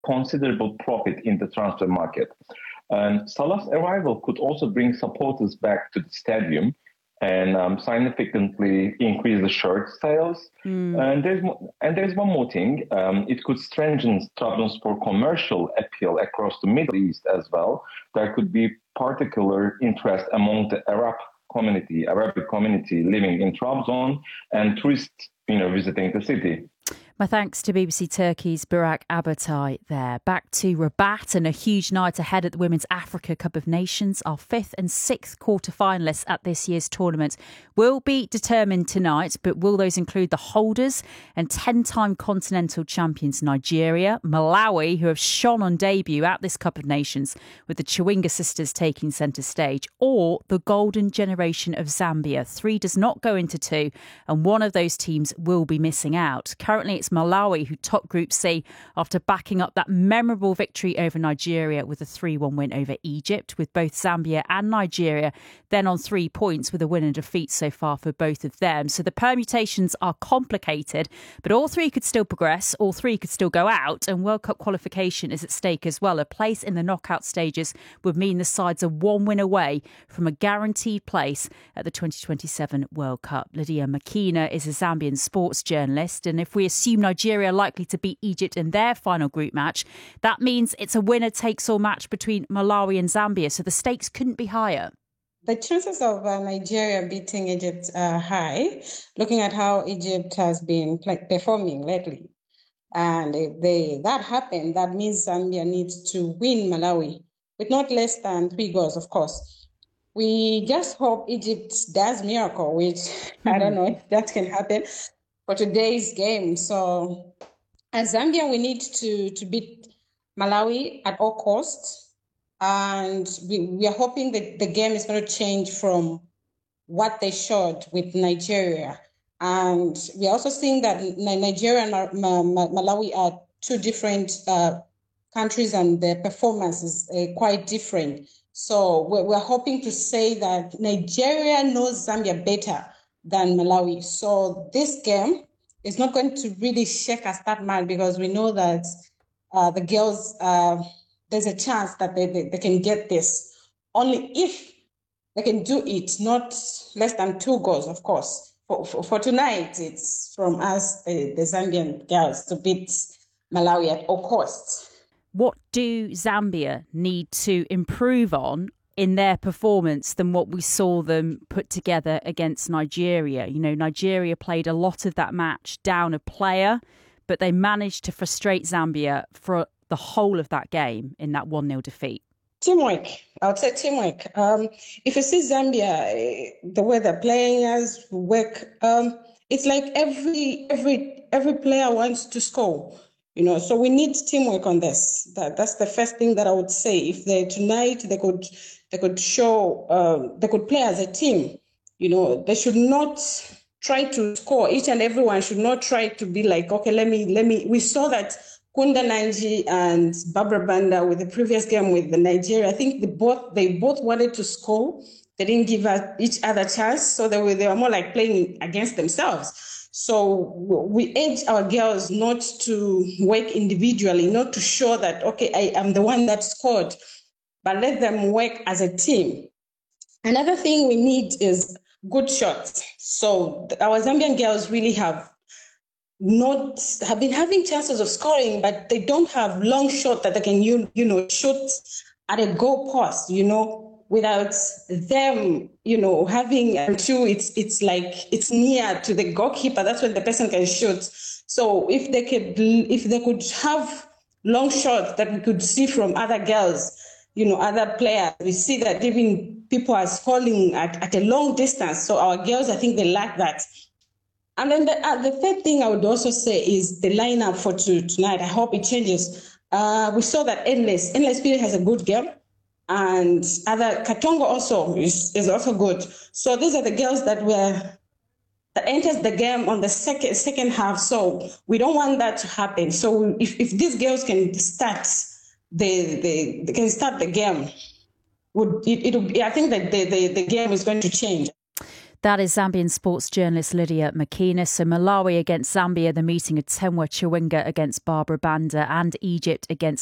considerable profit in the transfer market. And Salah's arrival could also bring supporters back to the stadium and significantly increase the shirt sales. And there's one more thing. It could strengthen Trabzonspor commercial appeal across the Middle East as well. There could be particular interest among the Arabic community living in Trabzon and tourists, visiting the city. My thanks to BBC Turkey's Burak Abatay there. Back to Rabat and a huge night ahead at the Women's Africa Cup of Nations. Our 5th and 6th quarter-finalists at this year's tournament will be determined tonight, but will those include the holders and 10-time continental champions Nigeria, Malawi, who have shone on debut at this Cup of Nations with the Chawinga sisters taking centre stage, or the golden generation of Zambia? 3 does not go into 2, and one of those teams will be missing out. Currently, it's Malawi who top Group C after backing up that memorable victory over Nigeria with a 3-1 win over Egypt, with both Zambia and Nigeria then on 3 points with a win and defeat so far for both of them. So the permutations are complicated, but all 3 could still progress, all 3 could still go out, and World Cup qualification is at stake as well. A place in the knockout stages would mean the sides are 1 win away from a guaranteed place at the 2027 World Cup. Lydia Makina is a Zambian sports journalist, and if we assume Nigeria are likely to beat Egypt in their final group match, that means it's a winner-takes-all match between Malawi and Zambia, so the stakes couldn't be higher. The chances of Nigeria beating Egypt are high, looking at how Egypt has been performing lately. And if that happens, that means Zambia needs to win Malawi with not less than 3 goals, of course. We just hope Egypt does miracle, which I don't know if that can happen for today's game. So as Zambia, we need to beat Malawi at all costs. And we are hoping that the game is going to change from what they showed with Nigeria. And we are also seeing that Nigeria and Malawi are 2 different countries, and their performance is quite different. So we're hoping to say that Nigeria knows Zambia better than Malawi. So this game is not going to really shake us that much, because we know that the girls, there's a chance that they can get this. Only if they can do it, not less than 2 goals, of course. For tonight, it's from us, the Zambian girls, to beat Malawi at all costs. What do Zambia need to improve on in their performance than what we saw them put together against Nigeria? Nigeria played a lot of that match down a player, but they managed to frustrate Zambia for the whole of that game in that 1-0 defeat. Teamwork. I would say teamwork. If you see Zambia, the way they're playing as work, it's like every player wants to score. So we need teamwork on this. That's the first thing that I would say. If tonight they could show, they could play as a team. They should not try to score. Each and everyone should not try to be like, okay, let me. We saw that Kunda Nanji and Barbara Banda with the previous game with the Nigeria. I think they both wanted to score. They didn't give each other chance, so they were more like playing against themselves. So we urge our girls not to work individually, not to show that, okay, I am the one that scored, but let them work as a team. Another thing we need is good shots. So our Zambian girls really have been having chances of scoring, but they don't have long shot that they can, shoot at a goal post, without them, having until it's like it's near to the goalkeeper. That's when the person can shoot. So if they could have long shots that we could see from other girls, other players, we see that even people are scoring at a long distance. So our girls, I think they lack that. And then the third thing I would also say is the lineup for tonight. I hope it changes. We saw that Endless Spirit has a good game, and Katongo also is also good. So these are the girls that enters the game on the second half. So we don't want that to happen. So if these girls can start, they can start the game. I think that the game is going to change. That is Zambian sports journalist Lydia McInnes. So Malawi against Zambia, the meeting of Temwa Chawinga against Barbara Banda, and Egypt against